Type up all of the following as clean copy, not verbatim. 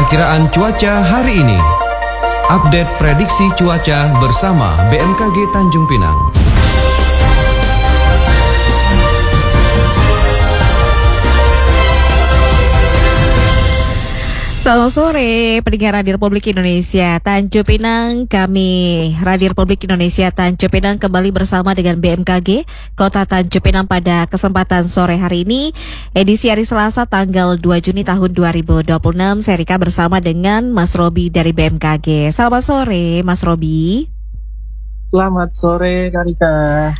Perakiraan cuaca hari ini. Update prediksi cuaca bersama BMKG Tanjung Pinang. Selamat sore, pendengar Radio Republik Indonesia Tanjung Pinang. Kami Radio Republik Indonesia Tanjung Pinang kembali bersama dengan BMKG Kota Tanjung Pinang pada kesempatan sore hari ini, edisi hari Selasa tanggal 2 Juni tahun 2026. Saya Rika bersama dengan Mas Robi dari BMKG. Selamat sore, Mas Robi. Selamat sore, Kak Rika.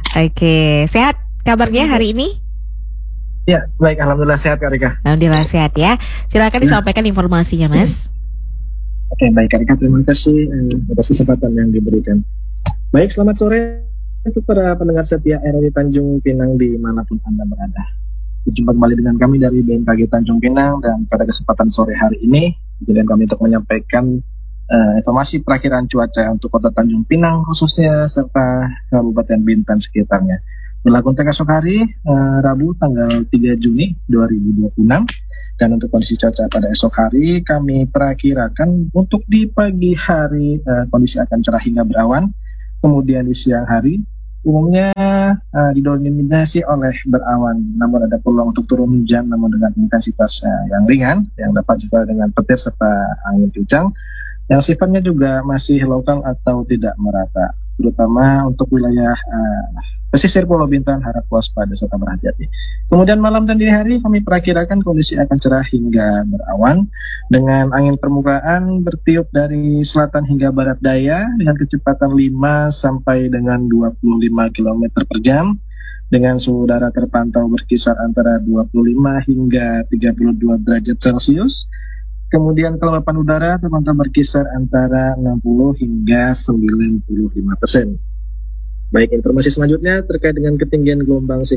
Oke, sehat kabarnya hari ini? Ya, baik. Alhamdulillah sehat, Kak Rika. Alhamdulillah sehat ya. Silakan disampaikan informasinya, Mas. Oke, baik, Kak Rika. Terima kasih atas kesempatan yang diberikan. Baik, selamat sore untuk para pendengar setia RRI Tanjung Pinang dimanapun Anda berada. Berjumpa kembali dengan kami dari BMKG Tanjung Pinang, dan pada kesempatan sore hari ini, kejadian kami untuk menyampaikan informasi perakiraan cuaca untuk Kota Tanjung Pinang khususnya serta Kabupaten Bintan sekitarnya. Berlaku untuk esok hari, Rabu tanggal 3 Juni 2026. Dan untuk kondisi cuaca pada esok hari, kami perakirakan untuk di pagi hari kondisi akan cerah hingga berawan. Kemudian di siang hari, umumnya didominasi oleh berawan. Namun ada peluang untuk turun hujan, namun dengan intensitas yang ringan, yang dapat disertai dengan petir serta angin kencang, yang sifatnya juga masih lokal atau tidak merata. Terutama untuk wilayah pesisir Pulau Bintan harap waspada serta berhati-hati. Kemudian malam dan dini hari kami perakirakan kondisi akan cerah hingga berawan dengan angin permukaan bertiup dari selatan hingga barat daya dengan kecepatan 5 sampai dengan 25 km per jam dengan suhu udara terpantau berkisar antara 25 hingga 32 derajat Celcius. Kemudian kelembapan udara terpantau berkisar antara 60 hingga 95%. Baik, informasi selanjutnya terkait dengan ketinggian gelombang